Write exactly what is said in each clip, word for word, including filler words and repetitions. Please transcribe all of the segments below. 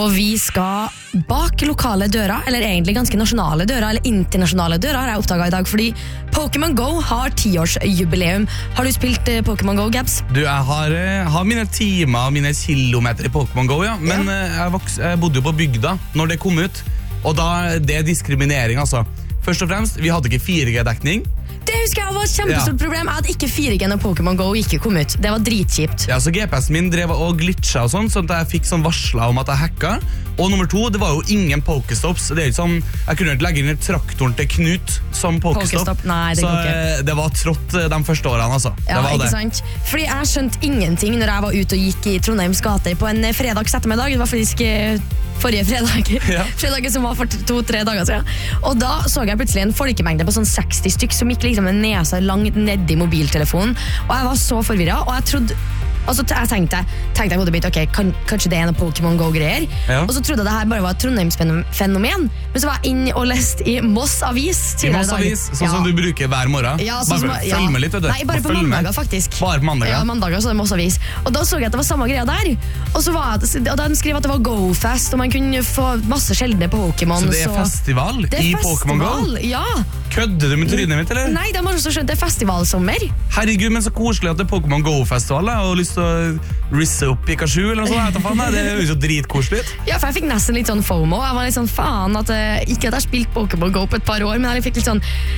Og vi skal bak lokale dører, eller egentlig ganske nasjonale dører, eller internasjonale dører, har jeg oppdaget i dag, fordi Pokémon Go har tiårsjubileum. Har du spilt uh, Pokémon Go, Gabs? Du, jeg har, uh, har mine timer og mine kilometer i Pokémon Go, ja. Men ja. Uh, jeg, voks, jeg bodde jo på bygda når det kom ut, og da, det er diskriminering, altså. Først og fremst, vi hadde ikke fire G-dekning. Det husker jeg var et kjempestort ja. problem. Jeg hadde ikke fire G når Pokémon Go ikke kom ut. Det var dritkjipt. Ja, så G P S-en min drev og glitcha og sånn, sånn at jeg fikk sånn varsler om at jeg hacka. Og nummer to, det var jo ingen Pokestops. Det er ikke sånn, jeg kunne ikke legge inn traktoren til Knut som Pokestop. Pokestop. Nei, det så går ikke. Det var trått de første årene, altså. Ja, det var ikke det. sant? Fordi jeg skjønte ingenting når jeg var ute og gikk i Trondheims gater på en fredags ettermiddag. Det var faktisk forrige fredag. Ja. Fredagen som var for to-tre dager siden. Og da så jeg plutselig en folkemengde på sånn seksti stykk som gikk liksom med nesa langt ned i mobiltelefonen. Og jeg var så forvirret, og jeg trodde altså, jeg tenkte, tenkte jeg hodet mitt, ok, kan, kanskje det er noe Pokémon Go-greier. Ja. Og så trodde jeg det her bare var et Trondheims fenomen. Men så var jeg inn og lest i Moss Avis. I Moss Avis, sånn ja. som du bruker hver morgen. Ja, sånn bare ja. følg med litt, vet du. Nei, bare på mandager, faktisk. Bare på mandager? Ja, mandager, så det er Moss Avis. Og da så jeg at det var samme greia der. Og så var det, og da skrev at det var GoFest, og man kunne få masse sjeldne Pokémon. Så det er så festival det er i Pokémon Go? Ja. Kødder du med trynet mitt, eller? Nei, de har også skjønt det er festivalsommer. Herregud, men så koselig at det er Pokémon Go-festival. Jeg har lyst til å risse opp Pikachu eller noe sånt. Faen, det høres jo dritkoselig ut. Ja, for jeg fikk nesten litt sånn FOMO. Jeg var litt sånn, faen, at, uh, ikke at jeg har spilt Pokémon Go på et par år, men jeg fikk litt sånn,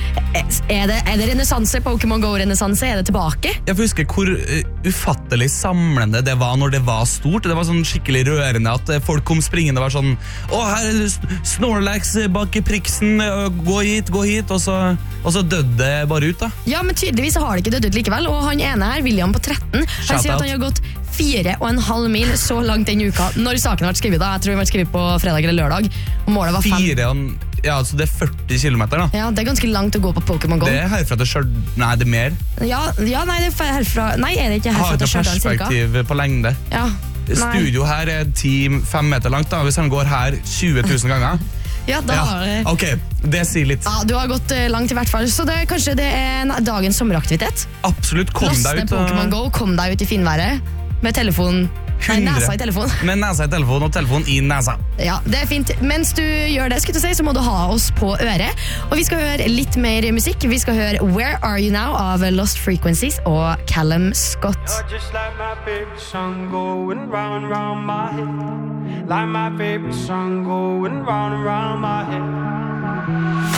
er det, er det renessanse? Pokémon Go-renessanse? Er det tilbake? Jeg husker hvor uh, ufattelig samlende det var når det var stort. Det var sånn skikkelig rørende at uh, folk kom springende og var sånn, å, her er Snorlax bak i priksen, uh, gå hit, gå hit, og så, og så døde det bare ut da. Ja, men tydeligvis har det ikke dødd ut likevel, og han ene her, William på tretten, han sier at han har gått fire og en halv mil så langt den uka, når saken har vært skrevet da, jeg tror den har vært skrevet på fredag eller lørdag, og målet var fem. Fire og, ja, altså det er førti kilometer da. Ja, det er ganske langt å gå på Pokémon Go. Det er herfra til Stjørdal, nei, det er mer. Ja, ja, nei, det er herfra, nei, er det ikke herfra til Stjørdal cirka? Har ikke perspektiv på lengde. Ja. Studio her er ti fem meter langt da, hvis han går her tjue tusen ganger. Ja, da har det. Ok, det sier litt. Ja, du har gått langt i hvert fall, så det, kanskje det er dagens sommeraktivitet? Absolutt, kom Laste deg ut. Laste Pokémon Go, kom deg ut i finværet, med telefon, nei, nesa i telefon. Med nesa i telefon og telefon i nesa. Ja, det er fint. Mens du gjør det, skulle du si, så må du ha oss på øret. Og vi skal høre litt mer musikk. Vi skal høre Where Are You Now av Lost Frequencies og Callum Scott. You're just like my favorite song going round, round my head. Like my favorite song going round, round my head.